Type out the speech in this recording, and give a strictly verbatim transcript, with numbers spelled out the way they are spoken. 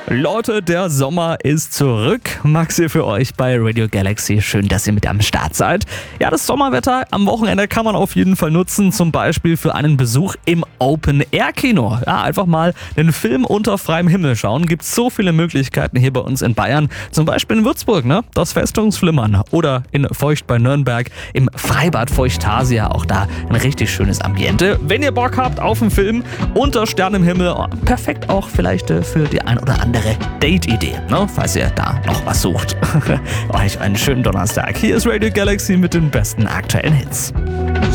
Leute, der Sommer ist zurück. Max hier für euch bei Radio Galaxy. Schön, dass ihr mit am Start seid. Ja, das Sommerwetter am Wochenende kann man auf jeden Fall nutzen, zum Beispiel für einen Besuch im Open-Air-Kino. Ja, einfach mal einen Film unter freiem Himmel schauen. Gibt so viele Möglichkeiten hier bei uns in Bayern. Zum Beispiel in Würzburg, ne? Das Festungsflimmern. Oder in Feucht bei Nürnberg im Freibad Feuchtasia. Auch da ein richtig schönes Ambiente. Wenn ihr Bock habt auf einen Film unter Stern im Himmel, oh, perfekt auch vielleicht äh, für die ein oder andere Date-Idee, ne? Falls ihr da noch was sucht. Euch einen schönen Donnerstag. Hier ist Radio Galaxy mit den besten aktuellen Hits.